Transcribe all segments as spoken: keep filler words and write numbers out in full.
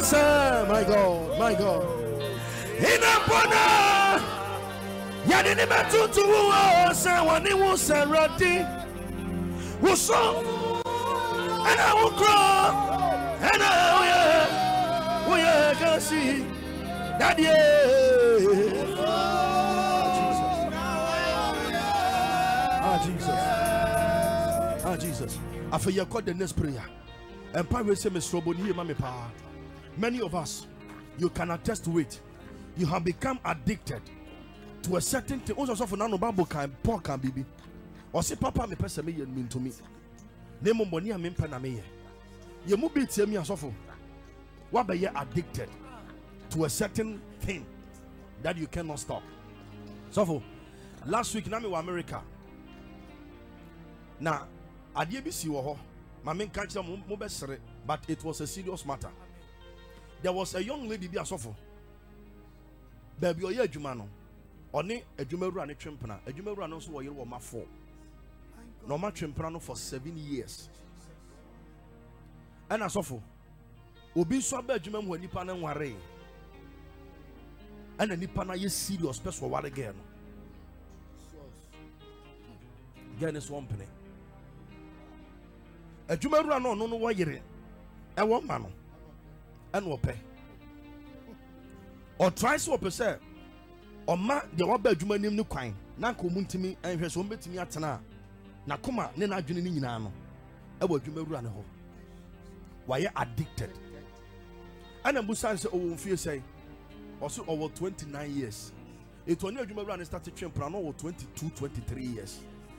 my God, my God. In a bona, Yanini Matutu, Sawani was a roti, was so, and I will cry, and I will, we can see that, yeah. Ah, Jesus. Ah, Jesus. I feel you called the next prayer. And Papa say, Mister Roboni, Mami Pa. Many of us, you can attest to it. You have become addicted to a certain thing. Also, for now, Bible can poor can be. Or say, Papa, me person me mean to me. Name of money, I mean pename. You move it to me as often. What be you addicted to a certain thing that you cannot stop? So, for last week, Nami wa America. Now, I did see wo my main catch but it was a serious matter. There was a young lady be a suffer. Baby, or yeah, Jumano. Only a Jumeru and a Trimpana. A Jumeru and also a year or my four. No much Trimpano for seven years. And I suffer. Obi so be Jumem when Nipana and Ware. And the Nipana is serious, special what again. Again is one penny. A Jumeru no no no why you a one man and what pay or try so per se or ma the one bedroom name no quine Nanko Muntimi and his own betting atana Nakuma Nena Juninano a word Jumeru and ho. Why you addicted? And a Busan say, oh, fear say, also over twenty-nine years. It was near Jumeru and started champion over twenty-two, twenty-three years.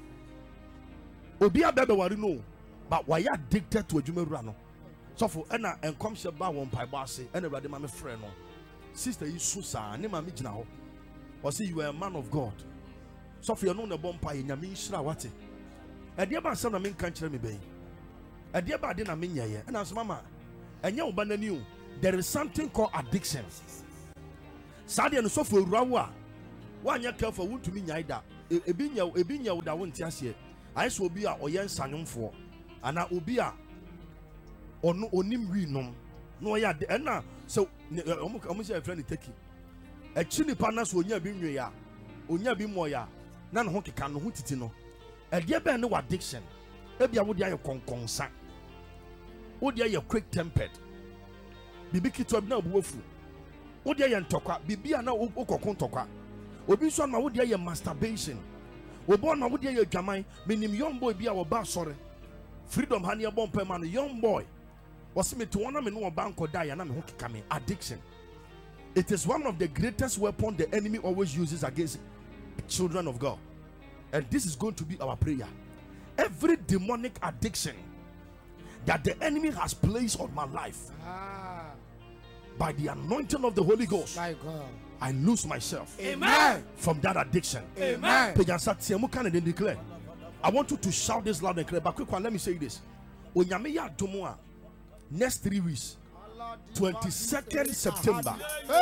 Obia Bebe Warino. But why you addicted to a Jumerano? So for Anna and come she ba one pie bassy and a radimame friend. Sister, you Susa, name a midge now. Or see you are a man of God. So for you know the bomb pie in your mean shrawati. A dear man, son of me can't me bay. A dear bad in a minya, and as mamma, and you ban knew there is something called addiction. Sadi and so for Rawa. One year careful wound to me neither. A binya, a binya would I want to see. I saw be a oyen sanum for. Ana obia ono onim wi nom no ya de na so omo omo say friend take e chi nipa na so onya bi nwe ya onya bi mo ya na no ho keka no ho titi no e de be ne addiction e bia wo de aye konkonsa wo de aye quick tempered bibi kitwa bi na obu wafu wo de aye ntokwa bibi ana okokon ntokwa obi so na wo de aye masturbation obo na wo de aye dwaman menim young boy bi a wo ba sore freedom honey bomb per man young boy was me to one me no bank or die and I'm coming addiction. It is one of the greatest weapons the enemy always uses against children of God, and this is going to be our prayer. Every demonic addiction that the enemy has placed on my life, ah. by the anointing of the Holy Ghost, my God, I lose myself. Amen. From that addiction. Amen. Declare. I want you to shout this loud and clear. But quick one, let me say this. Next three weeks, twenty-second September.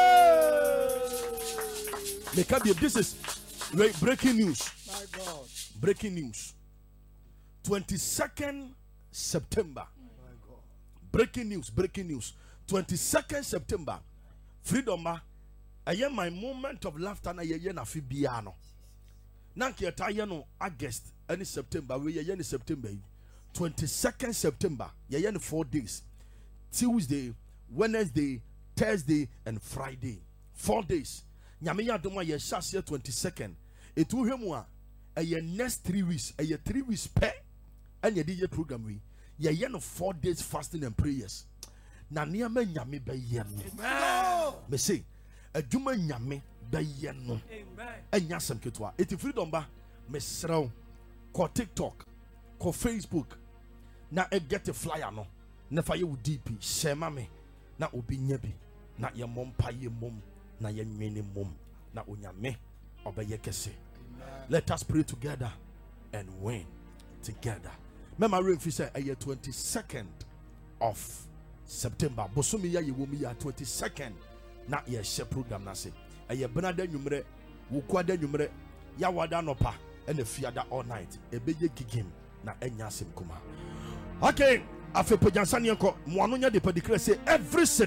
This is breaking news. My God. Breaking news. twenty-second September. My God. Breaking news. Breaking news. twenty-second September. Freedom. I am my moment of laughter. Na ye na fi biano. Nanki ataya no August. Any September, we are in September, twenty-second September, yeah, in four days, Tuesday, Wednesday, Thursday, and Friday, four days. Nyamiya doma ye shasya twenty-second. It will hemwa a year next three weeks, a year three weeks pay, and ye D J program we, yeah, yeah, four days fasting and prayers. Na niyame nyami be yen. Me say, a juma nyami be yen no. And yasam ketwa. Iti freedom ba, me srow. Call TikTok, call Facebook. Now I get a flyer no. Never you D P. Share me. Na obi nyebi. Na your mom pa ye mom. Na your mini mom. Na unya me. Obeye kese. Let us pray together and win together. Remember, Rainfi said a year twenty-second of September. Bosumi ya ye wumi ya twenty-second. Na ye share program nasi. A year benade numere. Wukwade numere. Ya wada nopa. And the fear that all night a baby gigim na enya sim kuma. Okay, afe pojansani ko mo anu nya de pedicre say every